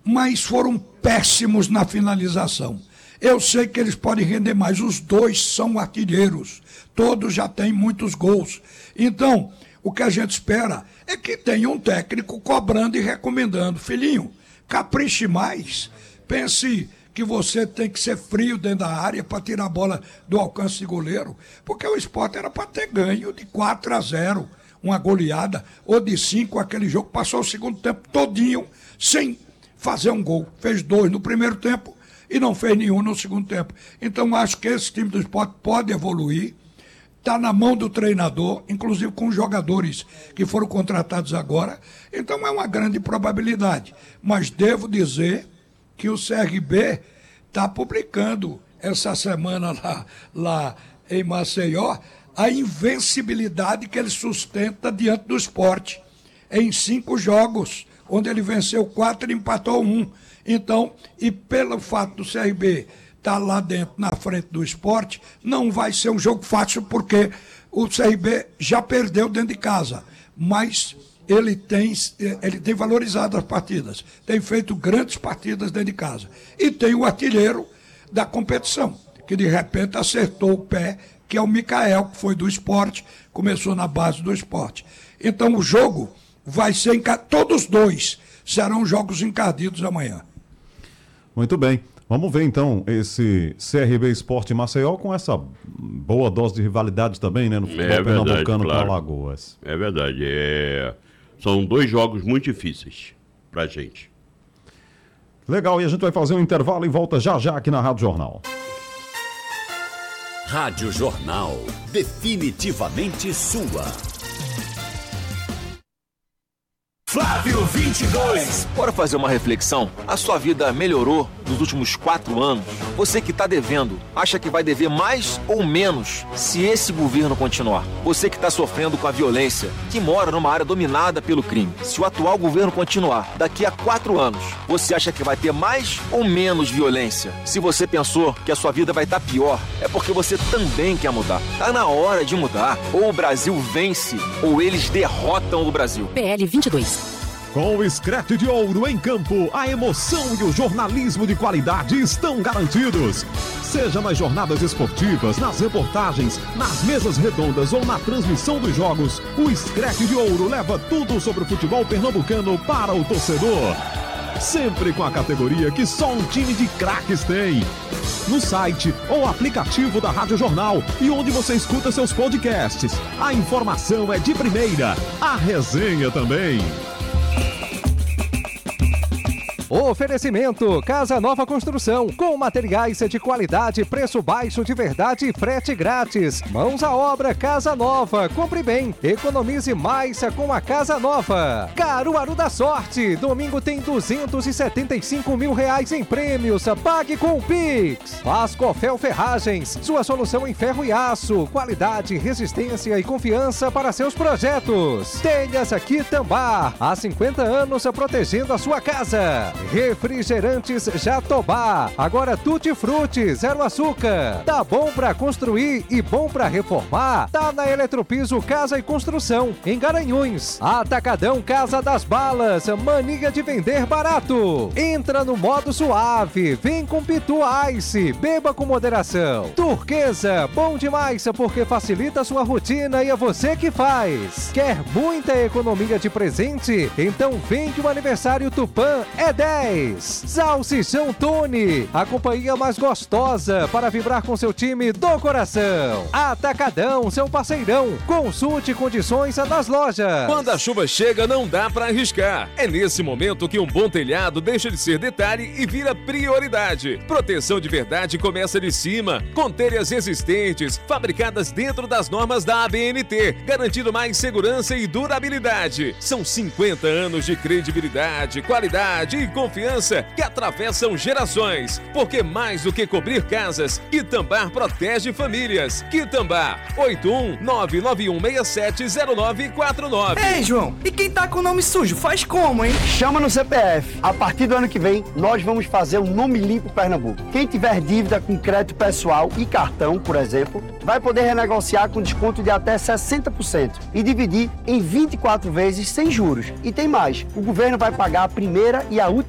mas foram péssimos na finalização. Eu sei que eles podem render mais, os dois são artilheiros, todos já têm muitos gols. Então, o que a gente espera é que tenha um técnico cobrando e recomendando. Filhinho, capriche mais, pense que você tem que ser frio dentro da área para tirar a bola do alcance de goleiro, porque o Sport era para ter ganho de 4-0, uma goleada, ou de 5, aquele jogo passou o segundo tempo todinho sem fazer um gol. Fez 2 no primeiro tempo e não fez nenhum no segundo tempo. Então acho que esse time do Sport pode evoluir, está na mão do treinador, inclusive com os jogadores que foram contratados agora, então é uma grande probabilidade. Mas devo dizer que o CRB está publicando essa semana lá em Maceió a invencibilidade que ele sustenta diante do Sport em 5 jogos, onde ele venceu 4 e empatou 1. Então, e pelo fato do CRB estar lá dentro, na frente do Sport, não vai ser um jogo fácil, porque o CRB já perdeu dentro de casa, mas ele tem valorizado as partidas, tem feito grandes partidas dentro de casa. E tem o artilheiro da competição, que de repente acertou o pé, que é o Mikael, que foi do Sport, começou na base do Sport. Então o jogo vai ser, todos dois serão jogos encardidos amanhã. Muito bem. Vamos ver então esse CRB Sport Maceió com essa boa dose de rivalidade também, né? No futebol pernambucano com Alagoas. É verdade. São 2 jogos muito difíceis pra gente. Legal, e a gente vai fazer um intervalo e volta já aqui na Rádio Jornal. Rádio Jornal, definitivamente sua. Flávio 22. Bora fazer uma reflexão? A sua vida melhorou nos últimos 4 anos? Você que está devendo, acha que vai dever mais ou menos se esse governo continuar? Você que está sofrendo com a violência, que mora numa área dominada pelo crime, se o atual governo continuar, daqui a 4 anos, você acha que vai ter mais ou menos violência? Se você pensou que a sua vida vai estar pior, é porque você também quer mudar. Tá na hora de mudar. Ou o Brasil vence, ou eles derrotam o Brasil. PL 22. Com o Scratch de Ouro em campo, a emoção e o jornalismo de qualidade estão garantidos. Seja nas jornadas esportivas, nas reportagens, nas mesas redondas ou na transmissão dos jogos, o Scratch de Ouro leva tudo sobre o futebol pernambucano para o torcedor. Sempre com a categoria que só um time de craques tem. No site ou aplicativo da Rádio Jornal e onde você escuta seus podcasts. A informação é de primeira, a resenha também. Oferecimento Casa Nova Construção, com materiais de qualidade, preço baixo de verdade e frete grátis. Mãos à obra Casa Nova, compre bem, economize mais com a Casa Nova. Caruaru da Sorte, domingo tem R$275 mil em prêmios, pague com o Pix. Pascofel Ferragens, sua solução em ferro e aço, qualidade, resistência e confiança para seus projetos. Telhas Quitambá, há 50 anos protegendo a sua casa. Refrigerantes Jatobá, agora Tutti Frutti, 0 açúcar. Tá bom pra construir e bom pra reformar? Tá na Eletropiso Casa e Construção, em Garanhuns. Atacadão Casa das Balas, mania de vender barato. Entra no modo suave, vem com Pitu Ice, beba com moderação. Turquesa, bom demais porque facilita a sua rotina e é você que faz. Quer muita economia de presente? Então vem que o aniversário Tupã é 10. Salsichão Tony, a companhia mais gostosa para vibrar com seu time do coração. Atacadão, seu parceirão. Consulte condições nas lojas. Quando a chuva chega, não dá para arriscar. É nesse momento que um bom telhado deixa de ser detalhe e vira prioridade. Proteção de verdade começa de cima, com telhas resistentes, fabricadas dentro das normas da ABNT, garantindo mais segurança e durabilidade. São 50 anos de credibilidade, qualidade e confiança que atravessam gerações, porque mais do que cobrir casas, Quitambá protege famílias. Quitambá, 81991670949. Ei, João, e quem tá com o nome sujo faz como, hein? Chama no CPF. A partir do ano que vem, nós vamos fazer um Nome Limpo Pernambuco. Quem tiver dívida com crédito pessoal e cartão, por exemplo, vai poder renegociar com desconto de até 60% e dividir em 24 vezes sem juros. E tem mais, o governo vai pagar a primeira e a última